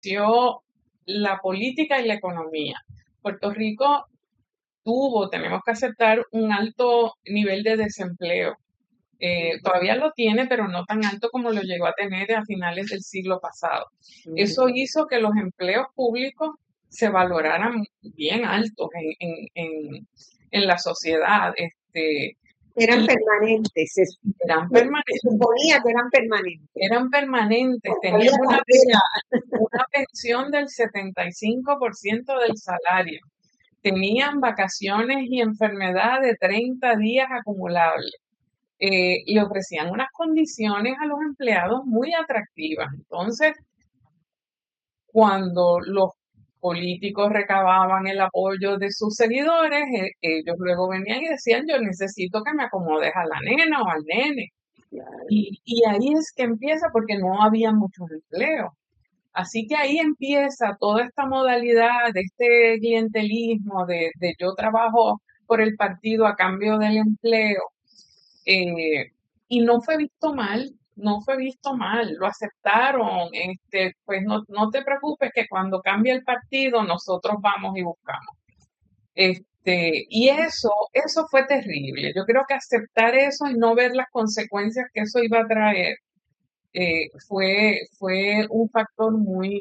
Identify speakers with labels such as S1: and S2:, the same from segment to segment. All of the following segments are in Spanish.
S1: creció la política y la economía. Puerto Rico tenemos que aceptar un alto nivel de desempleo. Todavía lo tiene, pero no tan alto como lo llegó a tener a finales del siglo pasado. Eso hizo que los empleos públicos se valoraran bien altos en la sociedad.
S2: Eran
S1: Y
S2: permanentes, se
S1: eran permanentes.
S2: suponía que eran permanentes.
S1: Eran permanentes,
S2: Había
S1: tenían
S2: carrera.
S1: una pensión del 75% del salario, tenían vacaciones y enfermedad de 30 días acumulables. Le ofrecían unas condiciones a los empleados muy atractivas. Entonces, cuando los políticos recababan el apoyo de sus seguidores, ellos luego venían y decían, yo necesito que me acomodes a la nena o al nene. Y ahí es que empieza porque no había muchos empleos. Así que ahí empieza toda esta modalidad de este clientelismo, de yo trabajo por el partido a cambio del empleo. Y no fue visto mal, no fue visto mal, lo aceptaron. Pues no te preocupes que cuando cambie el partido nosotros vamos y buscamos. Y eso fue terrible. Yo creo que aceptar eso y no ver las consecuencias que eso iba a traer fue un factor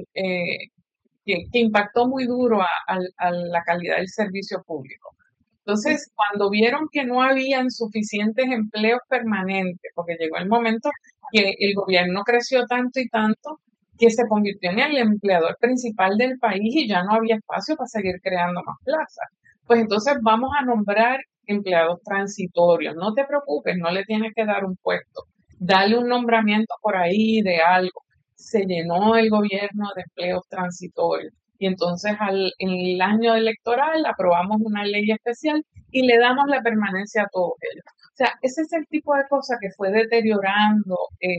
S1: que impactó muy duro a la calidad del servicio público. Entonces, cuando vieron que no habían suficientes empleos permanentes, porque llegó el momento que el gobierno creció tanto y tanto que se convirtió en el empleador principal del país y ya no había espacio para seguir creando más plazas. Pues entonces vamos a nombrar empleados transitorios. No te preocupes, no le tienes que dar un puesto. Dale un nombramiento por ahí de algo. Se llenó el gobierno de empleos transitorios. Y entonces en el año electoral aprobamos una ley especial y le damos la permanencia a todos ellos. O sea, ese es el tipo de cosa que fue deteriorando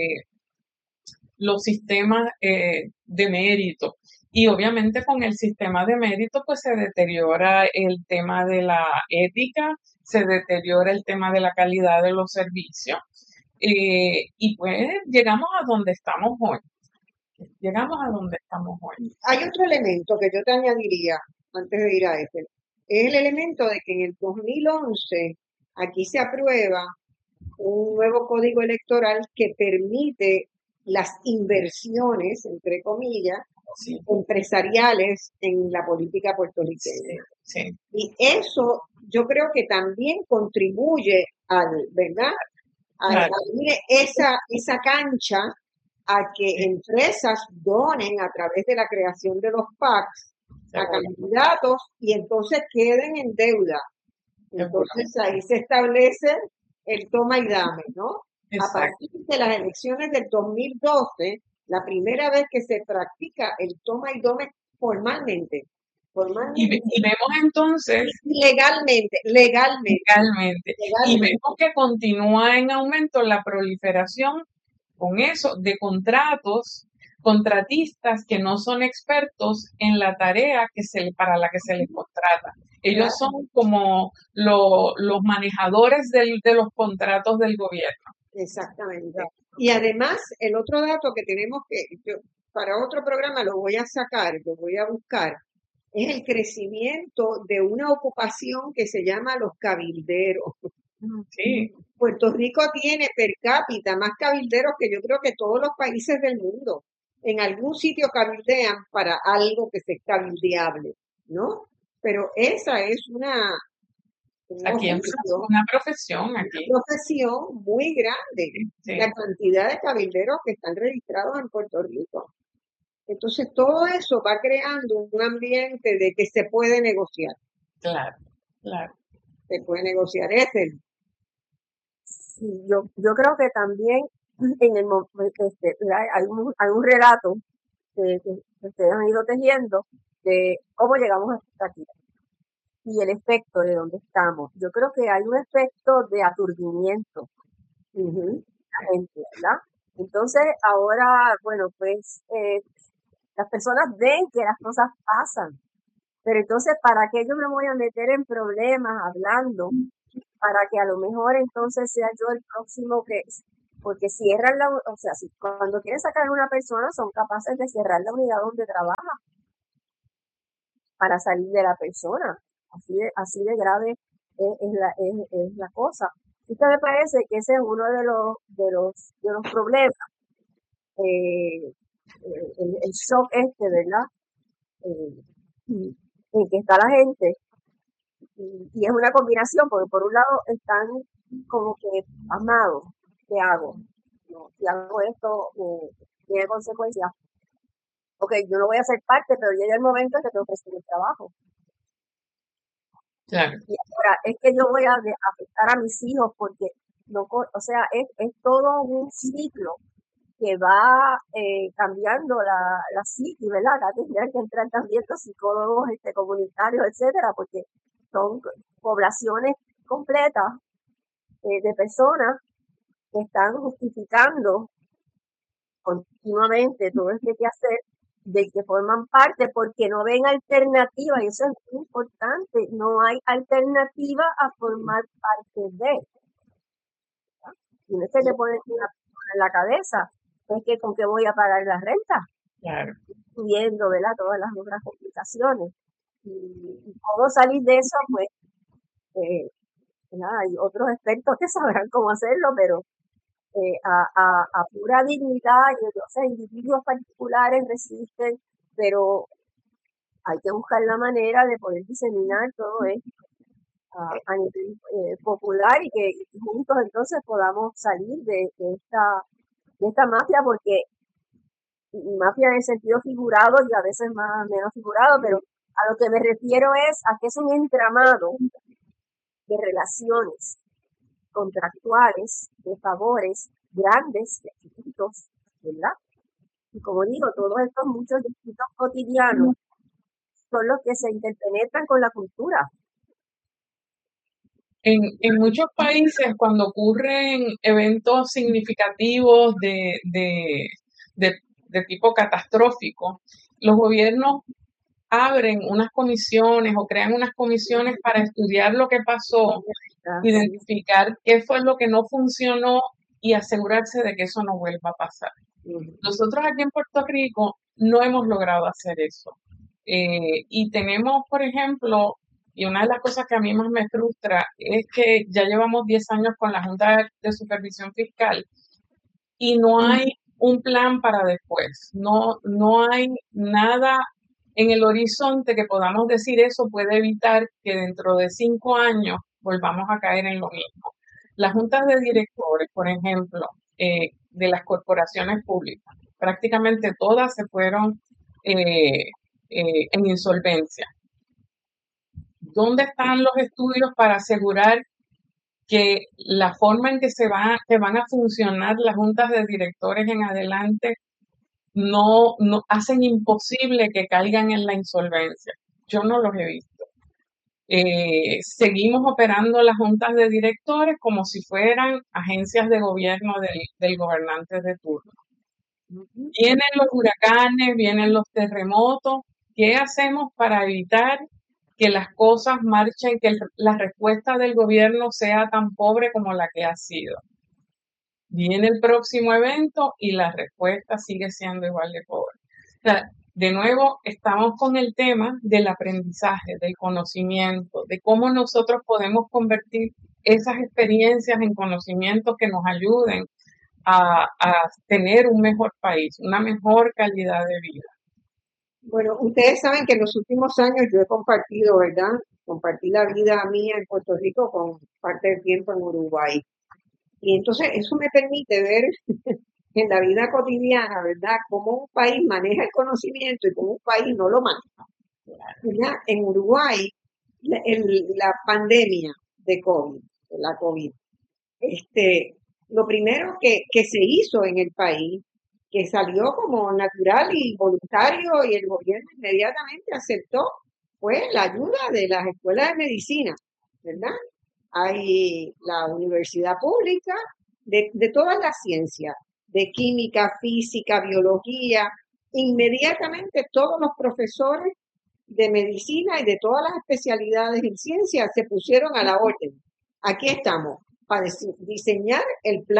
S1: los sistemas de mérito. Y obviamente con el sistema de mérito pues se deteriora el tema de la ética, se deteriora el tema de la calidad de los servicios y pues llegamos a donde estamos hoy. Llegamos a donde estamos hoy.
S2: Hay otro elemento que yo te añadiría antes de ir a este. Es el elemento de que en el 2011 aquí se aprueba un nuevo código electoral que permite las inversiones, entre comillas,
S1: Sí,
S2: empresariales en la política puertorriqueña.
S1: sí.
S2: Y eso yo creo que también contribuye ¿verdad? A
S1: Claro.
S2: abrir esa cancha a que empresas donen a través de la creación de los PACs a candidatos y entonces queden en deuda. Entonces ahí se establece el toma y dame, ¿no? A partir de las elecciones del 2012, la primera vez que se practica el toma y dame formalmente.
S1: Y vemos entonces
S2: Legalmente.
S1: Y vemos que continúa en aumento la proliferación con eso de contratistas que no son expertos en la tarea para la que se les contrata. Ellos son como los manejadores de los contratos del gobierno.
S2: Exactamente. Y además, el otro dato que tenemos para otro programa lo voy a sacar, lo voy a buscar, es el crecimiento de una ocupación que se llama los cabilderos.
S1: Sí.
S2: Puerto Rico tiene per cápita más cabilderos que yo creo que todos los países del mundo. En algún sitio cabildean para algo que es cabildeable, ¿no? Pero esa es
S1: Aquí es una profesión aquí.
S2: Una profesión muy grande.
S1: Sí.
S2: La cantidad de cabilderos que están registrados en Puerto Rico. Entonces, todo eso va creando un ambiente de que se puede negociar.
S1: Claro, claro.
S2: Se puede negociar.
S3: Yo creo que también en hay un relato que ustedes han ido tejiendo de cómo llegamos hasta aquí y el efecto de dónde estamos. Yo creo que hay un efecto de aturdimiento en la gente, ¿verdad? Entonces, ahora, bueno, pues las personas ven que las cosas pasan, pero entonces, ¿para qué yo me voy a meter en problemas hablando? Para que a lo mejor entonces sea yo el próximo que porque cierran o sea, si cuando quieren sacar a una persona son capaces de cerrar la unidad donde trabaja para salir de la persona. Así de grave es la cosa. Y que me parece que ese es uno de los problemas, el shock ¿verdad? En que está la gente, y es una combinación, porque por un lado están como que pasmados, ¿qué hago? No, si hago esto, tiene consecuencias. Ok, yo no voy a ser parte, pero llega el momento en que tengo que hacer el trabajo.
S1: Claro.
S3: Y ahora, es que yo voy a afectar a mis hijos porque, no, o sea, es todo un ciclo que va cambiando la psiqui, ¿verdad? Acá tendrían que entrar también los psicólogos comunitarios, etcétera, porque son poblaciones completas de personas que están justificando continuamente todo este quehacer de que forman parte porque no ven alternativa, y eso es muy importante, no hay alternativa a formar parte de. Y no se le pone una en la cabeza, es que con qué voy a pagar la renta,
S1: Claro.
S3: Viendo, ¿verdad?, todas las otras complicaciones. Y cómo salir de eso, pues, hay otros expertos que sabrán cómo hacerlo, pero a pura dignidad, o sea, individuos particulares resisten, pero hay que buscar la manera de poder diseminar todo esto a nivel popular y que juntos entonces podamos salir de esta mafia, porque mafia en el sentido figurado y a veces más menos figurado, pero a lo que me refiero es a que es un entramado de relaciones contractuales, de favores grandes, chiquitos, ¿verdad? Y como digo, todos estos muchos distintos cotidianos son los que se interpenetran con la cultura.
S1: En muchos países, cuando ocurren eventos significativos de tipo catastrófico, los gobiernos abren unas comisiones o crean unas comisiones para estudiar lo que pasó, identificar qué fue lo que no funcionó y asegurarse de que eso no vuelva a pasar. Nosotros aquí en Puerto Rico no hemos logrado hacer eso. Y tenemos, por ejemplo, y una de las cosas que a mí más me frustra es que ya llevamos 10 años con la Junta de Supervisión Fiscal y no hay un plan para después. No hay nada en el horizonte que podamos decir eso puede evitar que dentro de 5 años volvamos a caer en lo mismo. Las juntas de directores, por ejemplo, de las corporaciones públicas, prácticamente todas se fueron en insolvencia. ¿Dónde están los estudios para asegurar que la forma en que van a funcionar las juntas de directores en adelante no hacen imposible que caigan en la insolvencia? Yo no los he visto. Seguimos operando las juntas de directores como si fueran agencias de gobierno del gobernante de turno. Vienen los huracanes, vienen los terremotos. ¿Qué hacemos para evitar que las cosas marchen, que la respuesta del gobierno sea tan pobre como la que ha sido? Viene el próximo evento y la respuesta sigue siendo igual de pobre. O sea, de nuevo, estamos con el tema del aprendizaje, del conocimiento, de cómo nosotros podemos convertir esas experiencias en conocimientos que nos ayuden a tener un mejor país, una mejor calidad de vida.
S2: Bueno, ustedes saben que en los últimos años yo he compartido, ¿verdad? Compartí la vida mía en Puerto Rico con parte del tiempo en Uruguay. Y entonces eso me permite ver en la vida cotidiana, ¿verdad? Cómo un país maneja el conocimiento y cómo un país no lo maneja. ¿Verdad? En Uruguay, la pandemia de COVID, la COVID, lo primero que se hizo en el país, que salió como natural y voluntario y el gobierno inmediatamente aceptó, fue la ayuda de las escuelas de medicina, ¿verdad? Hay la universidad pública de todas las ciencias, de química, física, biología, inmediatamente todos los profesores de medicina y de todas las especialidades en ciencia se pusieron a la orden. Aquí estamos para diseñar el plan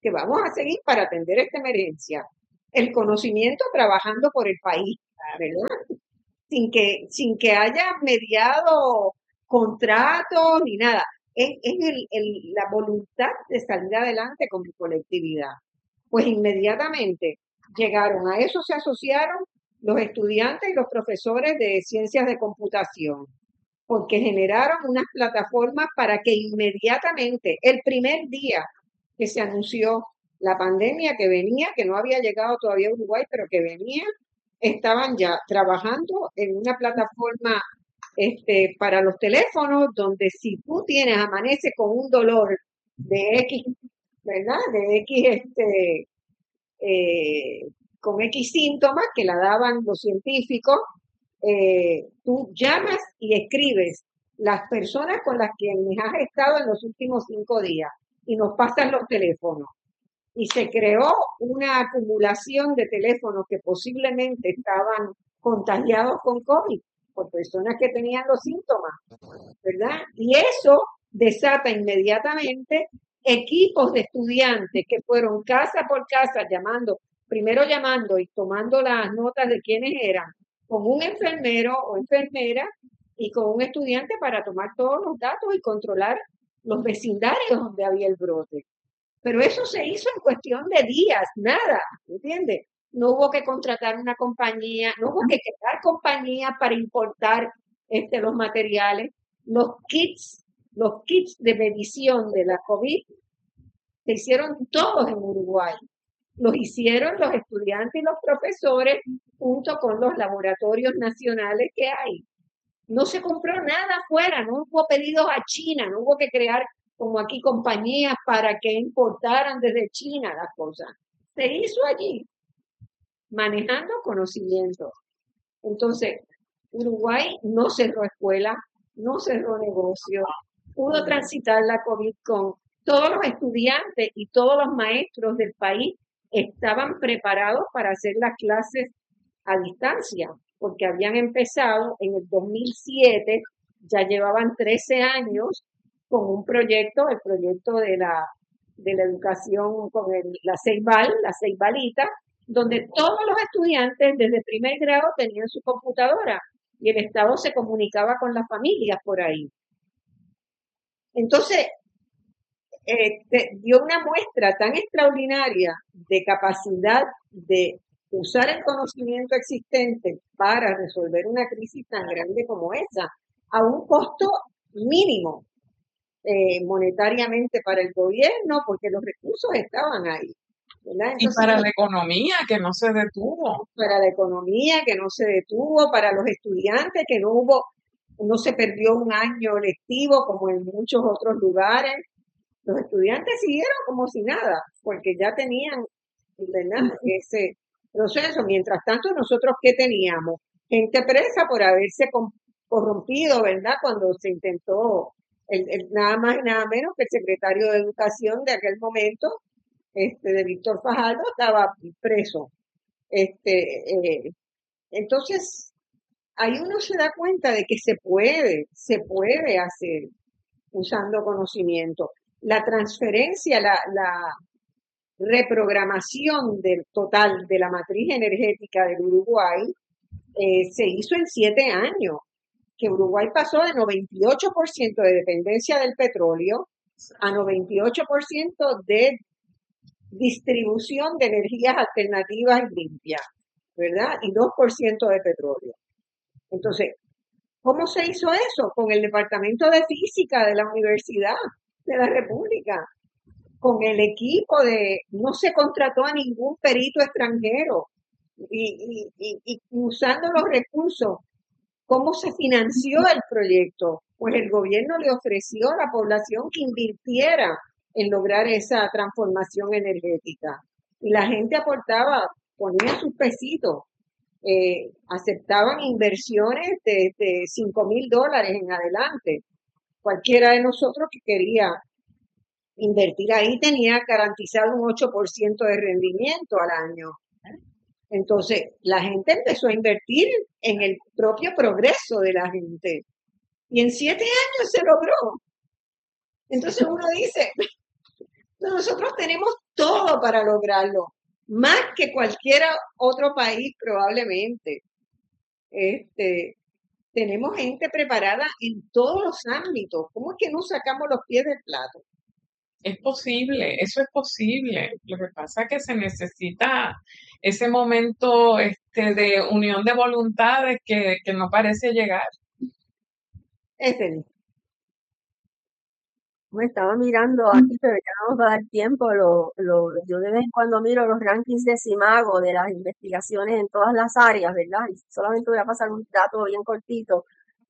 S2: que vamos a seguir para atender esta emergencia. El conocimiento trabajando por el país, ¿verdad? Sin que haya mediado contratos ni nada. Es la voluntad de salir adelante con mi colectividad. Pues inmediatamente llegaron, a eso se asociaron los estudiantes y los profesores de ciencias de computación, porque generaron unas plataformas para que inmediatamente, el primer día que se anunció la pandemia que venía, que no había llegado todavía a Uruguay, pero que venía, estaban ya trabajando en una plataforma para los teléfonos, donde si tú amanece con un dolor de X, ¿verdad? De X, con X síntomas que la daban los científicos, tú llamas y escribes las personas con las que has estado en los últimos 5 días y nos pasan los teléfonos. Y se creó una acumulación de teléfonos que posiblemente estaban contagiados con COVID por personas que tenían los síntomas, ¿verdad? Y eso desata inmediatamente equipos de estudiantes que fueron casa por casa primero llamando y tomando las notas de quiénes eran, con un enfermero o enfermera y con un estudiante para tomar todos los datos y controlar los vecindarios donde había el brote. Pero eso se hizo en cuestión de días, nada, ¿entiendes? No hubo que contratar una compañía, no hubo que crear compañías para importar los materiales. Los kits de medición de la COVID se hicieron todos en Uruguay. Los hicieron los estudiantes y los profesores junto con los laboratorios nacionales que hay. No se compró nada afuera, no hubo pedidos a China, no hubo que crear como aquí compañías para que importaran desde China las cosas. Se hizo allí, manejando conocimiento. Entonces, Uruguay no cerró escuelas, no cerró negocios, pudo transitar la COVID con todos los estudiantes y todos los maestros del país estaban preparados para hacer las clases a distancia, porque habían empezado en el 2007, ya llevaban 13 años con un proyecto, el proyecto de la educación con la Ceibalitas, donde todos los estudiantes desde primer grado tenían su computadora y el Estado se comunicaba con las familias por ahí. Entonces, dio una muestra tan extraordinaria de capacidad de usar el conocimiento existente para resolver una crisis tan grande como esa, a un costo mínimo monetariamente para el gobierno, porque los recursos estaban ahí. ¿verdad?
S1: Entonces, y para la economía, que no se detuvo.
S2: Para la economía, que no se detuvo, para los estudiantes, que no se perdió un año lectivo como en muchos otros lugares. Los estudiantes siguieron como si nada, porque ya tenían, ¿verdad?, ese proceso. Mientras tanto, nosotros, ¿qué teníamos? Gente presa por haberse corrompido, ¿verdad?, cuando se intentó, nada más y nada menos que el secretario de Educación de aquel momento, de Víctor Fajardo, estaba preso. Entonces, ahí uno se da cuenta de que se puede hacer usando conocimiento. La transferencia, la reprogramación del total de la matriz energética del Uruguay se hizo en 7 años, que Uruguay pasó de 98% de dependencia del petróleo a 98% de distribución de energías alternativas y limpias, ¿verdad? Y 2% de petróleo. Entonces, ¿cómo se hizo eso? Con el Departamento de Física de la Universidad de la República, con el equipo no se contrató a ningún perito extranjero y usando los recursos. ¿Cómo se financió el proyecto? Pues el gobierno le ofreció a la población que invirtiera en lograr esa transformación energética. Y la gente aportaba, ponía sus pesitos, aceptaban inversiones de $5,000 en adelante. Cualquiera de nosotros que quería invertir ahí tenía garantizado un 8% de rendimiento al año. Entonces, la gente empezó a invertir en el propio progreso de la gente. Y en 7 años se logró. Entonces uno dice, nosotros tenemos todo para lograrlo, más que cualquier otro país probablemente. Tenemos gente preparada en todos los ámbitos. ¿Cómo es que no sacamos los pies del plato?
S1: Es posible, eso es posible. Lo que pasa es que se necesita ese momento de unión de voluntades que no parece llegar.
S2: Este,
S3: Me estaba mirando aquí, pero ya no nos va a dar tiempo. Yo de vez en cuando miro los rankings de Simago de las investigaciones en todas las áreas, ¿verdad? Y solamente voy a pasar un dato bien cortito.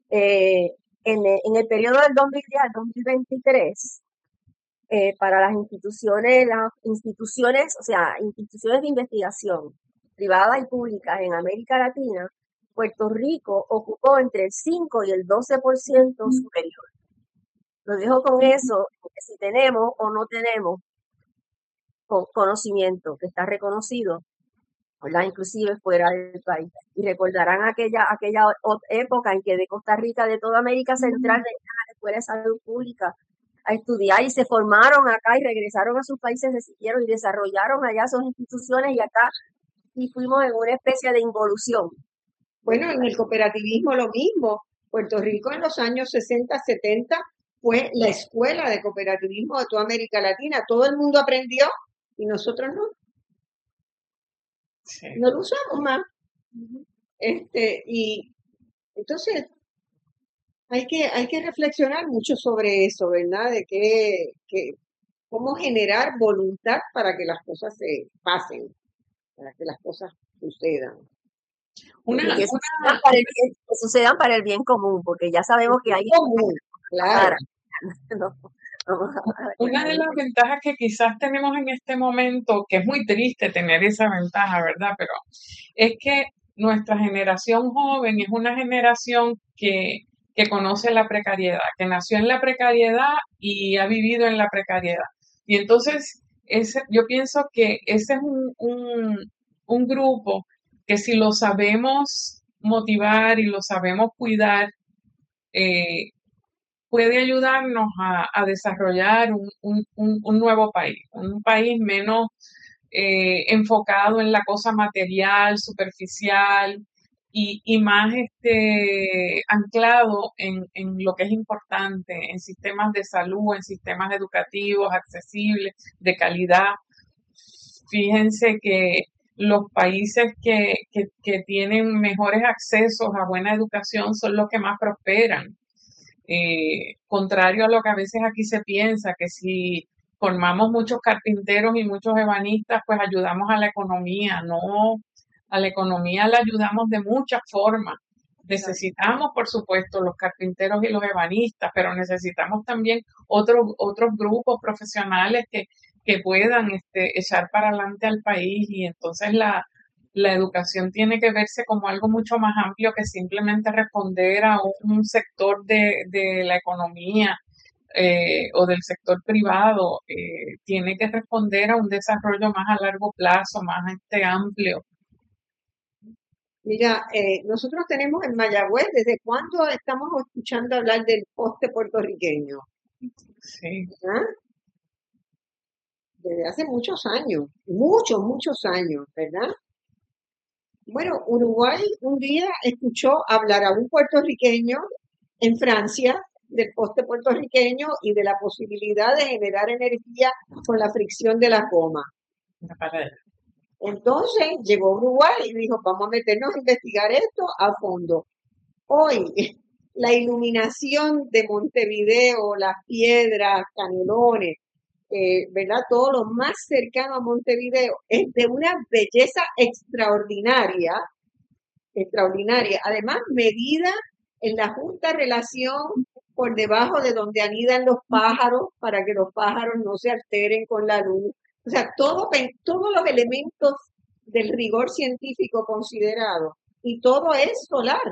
S3: En el periodo del 2010 al 2023, para las instituciones, o sea, instituciones de investigación privadas y públicas en América Latina, Puerto Rico ocupó entre el 5 y el 12% superior. Lo dejo con eso, porque si tenemos o no tenemos conocimiento que está reconocido, ¿verdad? Inclusive fuera del país. Y recordarán aquella época en que de Costa Rica, de toda América Central, venían a la Escuela de Salud Pública a estudiar y se formaron acá y regresaron a sus países, se siguieron y desarrollaron allá sus instituciones y acá y fuimos en una especie de involución.
S2: Bueno, en el cooperativismo lo mismo. Puerto Rico en los años 60, 70 fue la escuela de cooperativismo de toda América Latina. Todo el mundo aprendió y nosotros no.
S1: Sí.
S2: No lo usamos más. Y entonces hay que reflexionar mucho sobre eso, ¿verdad? De cómo generar voluntad para que las cosas se pasen, para que las cosas sucedan.
S3: Que sucedan para el bien común, porque ya sabemos que hay
S2: común, claro.
S1: Una de las ventajas que quizás tenemos en este momento, que es muy triste tener esa ventaja, ¿verdad? Pero es que nuestra generación joven es una generación que conoce la precariedad, que nació en la precariedad y ha vivido en la precariedad. Y entonces, yo pienso que ese es un grupo que si lo sabemos motivar y lo sabemos cuidar, puede ayudarnos a desarrollar un nuevo país, un país menos enfocado en la cosa material, superficial y más anclado en lo que es importante, en sistemas de salud, en sistemas educativos accesibles, de calidad. Fíjense que los países que tienen mejores accesos a buena educación son los que más prosperan. Contrario a lo que a veces aquí se piensa, que si formamos muchos carpinteros y muchos ebanistas, pues ayudamos a la economía. No, a la economía la ayudamos de muchas formas. Necesitamos, por supuesto, los carpinteros y los ebanistas, pero necesitamos también otros grupos profesionales que puedan echar para adelante al país y entonces la educación tiene que verse como algo mucho más amplio que simplemente responder a un sector de la economía o del sector privado. Tiene que responder a un desarrollo más a largo plazo, más amplio.
S2: Mira, nosotros tenemos en Mayagüez, ¿desde cuándo estamos escuchando hablar del poste puertorriqueño?
S1: Sí.
S2: ¿Ah? Desde hace muchos años, muchos años, ¿verdad? Bueno, Uruguay un día escuchó hablar a un puertorriqueño en Francia del poste puertorriqueño y de la posibilidad de generar energía con la fricción de la goma. Entonces llegó a Uruguay y dijo, vamos a meternos a investigar esto a fondo. Hoy, la iluminación de Montevideo, las piedras, Canelones, ¿verdad? Todo lo más cercano a Montevideo es de una belleza extraordinaria, además medida en la justa relación por debajo de donde anidan los pájaros para que los pájaros no se alteren con la luz. O sea, todos los elementos del rigor científico considerado y todo es solar.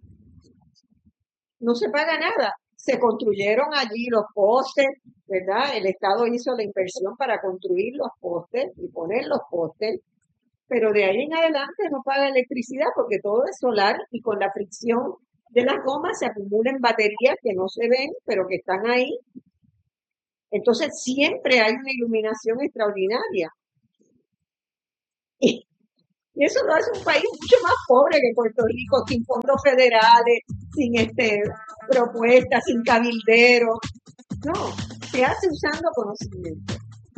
S2: No se paga nada. Se construyeron allí los postes, ¿verdad? El Estado hizo la inversión para construir los postes y poner los postes, pero de ahí en adelante no paga electricidad porque todo es solar y con la fricción de las gomas se acumulan baterías que no se ven, pero que están ahí Entonces siempre hay una iluminación extraordinaria. Y eso lo hace un país mucho más pobre que Puerto Rico, sin fondos federales, sin propuestas, sin cabilderos. No, se hace usando conocimiento.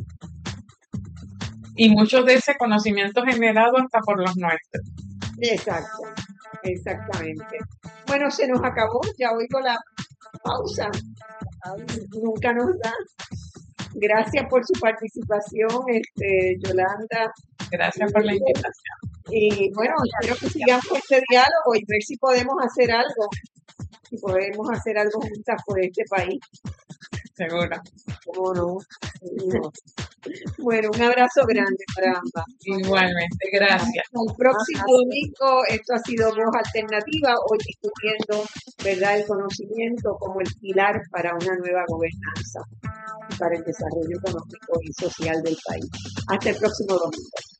S1: Y mucho de ese conocimiento generado hasta por los nuestros.
S2: Exacto, exactamente. Bueno, se nos acabó, ya oigo la pausa. Nunca nos da. Gracias por su participación, Yolanda.
S1: Gracias por la invitación.
S2: Y bueno, espero que sigamos este diálogo y ver si podemos hacer algo. Si podemos hacer algo juntas por este país.
S1: Seguro.
S2: ¿Cómo no? Bueno, un abrazo grande para ambas.
S1: Igualmente, gracias.
S2: Hasta el próximo domingo, esto ha sido Voz Alternativa, hoy discutiendo, ¿verdad?, el conocimiento como el pilar para una nueva gobernanza y para el desarrollo económico y social del país. Hasta el próximo domingo.